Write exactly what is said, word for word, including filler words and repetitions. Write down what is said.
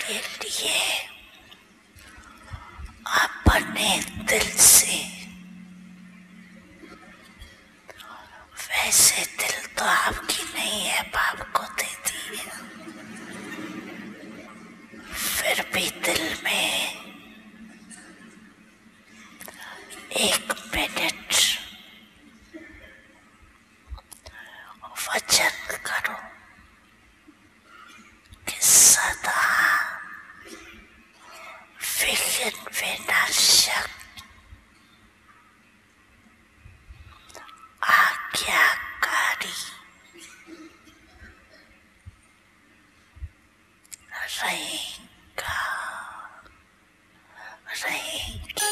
के लिए अपने दिल से, वैसे दिल तो आपकी नहीं है, बाप को दे दी है, फिर भी दिल में एक मिनट वचन का